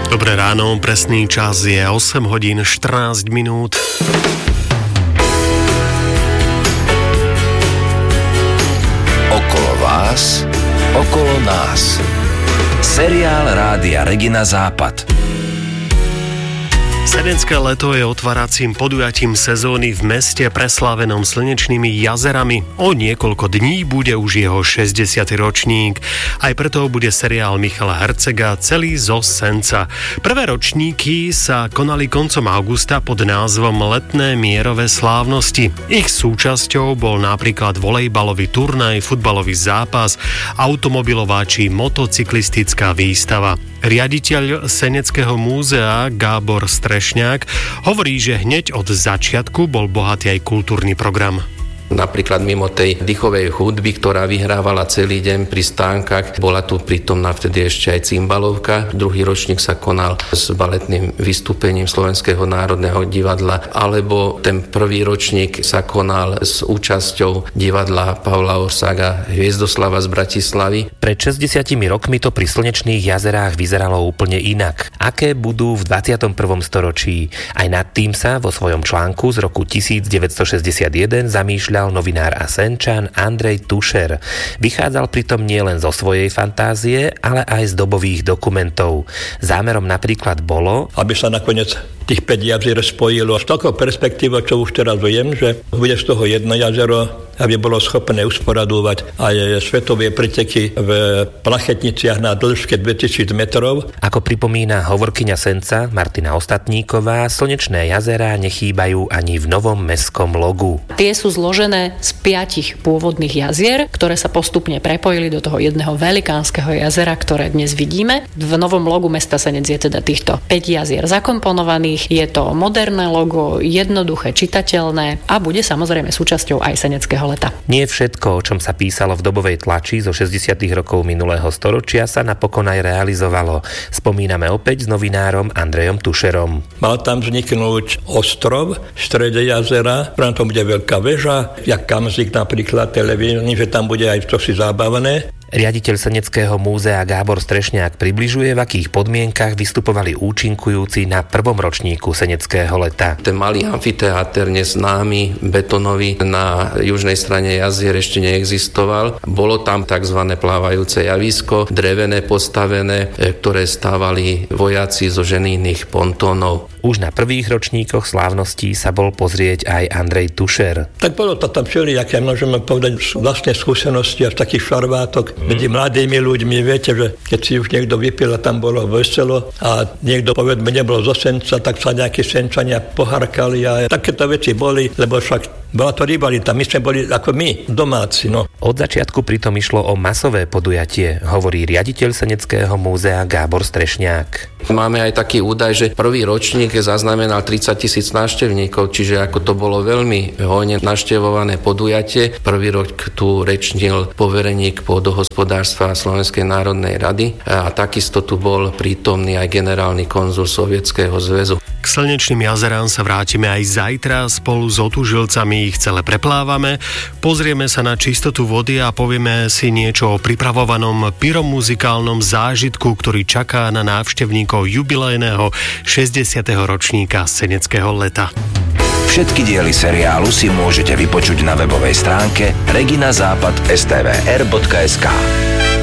Dobré ráno, presný čas je 8 hodín 14 minút. Okolo vás, okolo nás. Seriál Rádia Regina Západ. Senecké leto je otváracím podujatím sezóny v meste preslávenom slnečnými jazerami. O niekoľko dní bude už jeho 60. ročník. Aj preto bude seriál Michala Hercega celý zo Senca. Prvé ročníky sa konali koncom augusta pod názvom Letné mierové slávnosti. Ich súčasťou bol napríklad volejbalový turnaj, futbalový zápas, automobilová či motocyklistická výstava. Riaditeľ Seneckého múzea Gábor Strešňák hovorí, že hneď od začiatku bol bohatý aj kultúrny program. Napríklad mimo tej dýchovej hudby, ktorá vyhrávala celý deň pri stánkach, bola tu prítomná vtedy ešte aj cymbalovka. Druhý ročník sa konal s baletným vystúpením Slovenského národného divadla, alebo ten prvý ročník sa konal s účasťou divadla Pavla Orsága Hviezdoslava z Bratislavy. Pred 60 rokmi to pri slnečných jazerách vyzeralo úplne inak. Aké budú v 21. storočí? Aj nad tým sa vo svojom článku z roku 1961 zamýšľal novinár a Senčan Andrej Tušer. Vychádzal pritom nielen zo svojej fantázie, ale aj z dobových dokumentov. Zámerom napríklad bolo, aby sa nakoniec tých 5 jazier spojilo. Z takého perspektíva, čo už teraz viem, že bude z toho jedno jazero, aby bolo schopné usporadúvať aj svetové preteky v plachetniciach na dĺžke 2000 metrov. Ako pripomína hovorkyňa Senca Martina Ostatníková, slnečné jazerá nechýbajú ani v novom mestskom logu. Tie sú zložené z 5 pôvodných jazier, ktoré sa postupne prepojili do toho jedného velikánskeho jazera, ktoré dnes vidíme. V novom logu mesta Senec je teda týchto 5 jazier zakomponovaných. Je to moderné logo, jednoduché, čitateľné a bude samozrejme súčasťou aj Seneckého leta. Nie všetko, o čom sa písalo v dobovej tlači zo 60. rokov minulého storočia, sa napokon aj realizovalo. Spomíname opäť s novinárom Andrejom Tušerom. Mal tam vzniknúť ostrov v strede jazera, pre to bude veľká väža, jak Kamzik napríklad televízny, že tam bude aj čosi zábavné. Riaditeľ Seneckého múzea Gábor Strešňák približuje, v akých podmienkach vystupovali účinkujúci na prvom ročníku Seneckého leta. Ten malý amfiteáter, neznámy, betonový, na južnej strane jazier ešte neexistoval. Bolo tam tzv. Plávajúce javisko, drevené postavené, ktoré stávali vojaci zo ženijných pontónov. Už na prvých ročníkoch slávností sa bol pozrieť aj Andrej Tušer. Tak bolo to tam všelijaké, môžeme povedať, vlastne skúsenosti a takých šarvátok medzi mladými ľuďmi. Viete, že keď si už niekto vypil a tam bolo veselo a niekto, povedzme, nebol zo Senca, tak sa nejakí Senčania poharkali a takéto veci boli, lebo však bola to rivalita, my sme boli ako my, domáci. No. Od začiatku pritom išlo o masové podujatie, hovorí riaditeľ Seneckého múzea Gábor Strešňák. Máme aj taký údaj, že prvý ročník zaznamenal 30 000 návštevníkov, čiže ako to bolo veľmi hojne navštevované podujatie. Prvý rok tu rečnil povereník pôdohospodárstva Slovenskej národnej rady a takisto tu bol prítomný aj generálny konzul Sovietskeho zväzu. K slnečným jazerám sa vrátime aj zajtra. Spolu s otužilcami ich celé preplávame. Pozrieme sa na čistotu vody a povieme si niečo o pripravovanom pyromuzikálnom zážitku, ktorý čaká na návštevníkov jubilejného 60. ročníka Seneckého leta. Všetky diely seriálu si môžete vypočuť na webovej stránke reginazápad.svr.sk.